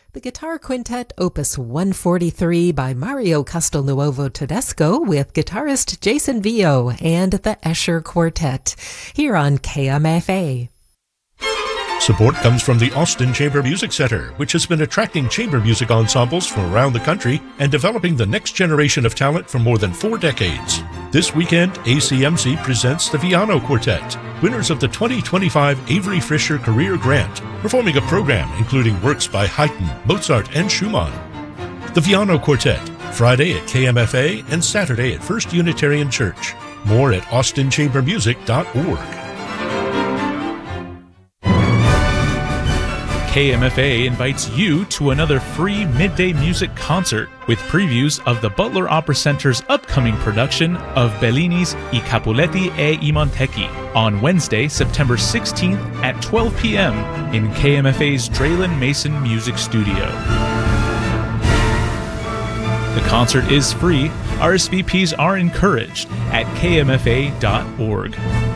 The Guitar Quintet Opus 143 by Mario Castelnuovo Tedesco with guitarist Jason Vio and the Escher Quartet, here on KMFA. Support comes from the Austin Chamber Music Center, which has been attracting chamber music ensembles from around the country and developing the next generation of talent for more than 4 decades. This weekend, ACMC presents the Viano Quartet, winners of the 2025 Avery Fisher Career Grant, performing a program including works by Haydn, Mozart, and Schumann. The Viano Quartet, Friday at KMFA and Saturday at First Unitarian Church. More at austinchambermusic.org. KMFA invites you to another free midday music concert with previews of the Butler Opera Center's upcoming production of Bellini's I Capuletti e I Montecchi on Wednesday, September 16th at 12 p.m. in KMFA's Draylen Mason Music Studio. The concert is free. RSVPs are encouraged at kmfa.org.